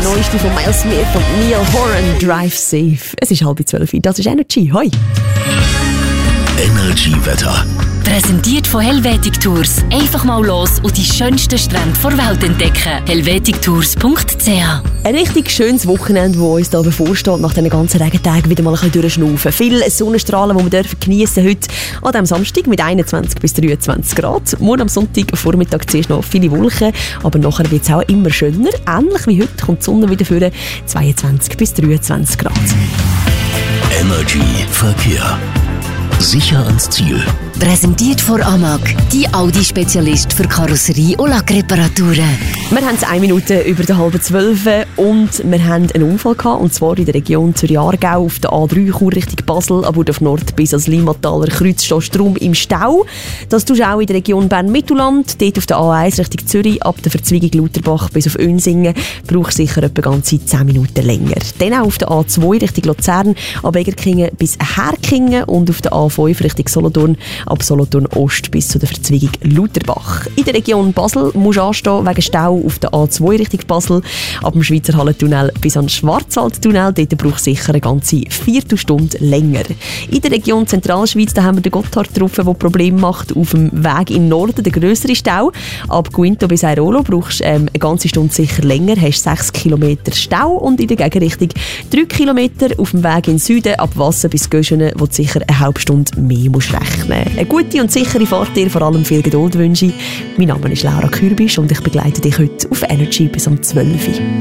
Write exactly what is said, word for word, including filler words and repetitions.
neueste von Miles Smith und Neil Horan, Drive Safe. Es ist halb zwölf. Das ist Energy. Hoi. Energy-Wetter. Präsentiert von Helvetic Tours. Einfach mal los und die schönsten Strände der Welt entdecken. helvetic tours punkt c h. Ein richtig schönes Wochenende, das uns da bevorsteht, nach diesen ganzen Regentagen wieder mal ein bisschen durchschnaufen. Viele Sonnenstrahlen, die wir dürfen geniessen heute an diesem Samstag mit einundzwanzig bis dreiundzwanzig Grad. Morgen am Sonntag Vormittag zuerst noch viele Wolken, aber nachher wird es auch immer schöner. Ähnlich wie heute kommt die Sonne wieder vor zweiundzwanzig bis dreiundzwanzig Grad. Energy Verkehr. Sicher ans Ziel. Präsentiert von Amag, die Audi-Spezialist für Karosserie- und Lackreparaturen. Wir haben es eine Minute über der halben zwölf und wir haben einen Unfall gehabt, und zwar in der Region Zürich-Aargau auf der A drei Chur Richtung Basel, aber auf Nord bis ans Limmataler Kreuz stehst du im Stau. Das tust du auch in der Region Bern-Mittelland, dort auf der A eins Richtung Zürich, ab der Verzweigung Lauterbach bis auf Önsingen, brauchst du sicher etwa ganze zehn Minuten länger. Dann auch auf der A zwei Richtung Luzern, ab Egerkingen bis Herkingen und auf der A fünf Richtung Solothurn, ab Solothurn Ost bis zu der Verzweigung Lauterbach. In der Region Basel musst du anstehen wegen Stau auf der A zwei Richtung Basel, ab dem Schweizer Hallentunnel bis an den Schwarzwaldtunnel. Dort braucht es sicher eine ganze Viertelstunde länger. In der Region Zentralschweiz da haben wir den Gotthard getroffen, der Probleme macht auf dem Weg in den Norden, der grössere Stau. Ab Guinto bis Airolo brauchst du ähm, eine ganze Stunde sicher länger, hast sechs Kilometer Stau, und in der Gegenrichtung drei Kilometer auf dem Weg in den Süden, ab Wassen bis Göschenen, wo du sicher eine halbe Stunde mehr musst rechnen. Eine gute und sichere Fahrt dir, vor allem viel Geduld wünsche ich. Mein Name ist Laura Kürbisch und ich begleite dich heute auf Energy bis um zwölf Uhr.